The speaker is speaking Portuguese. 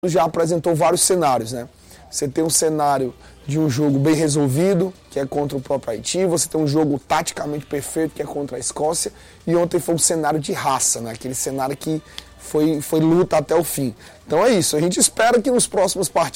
já apresentou vários cenários, né? Você tem um cenário de um jogo bem resolvido, que é contra o próprio Haiti, você tem um jogo taticamente perfeito, que é contra a Escócia, e ontem foi um cenário de raça, né? Aquele cenário que foi luta até o fim. Então é isso, a gente espera que nos próximos partidos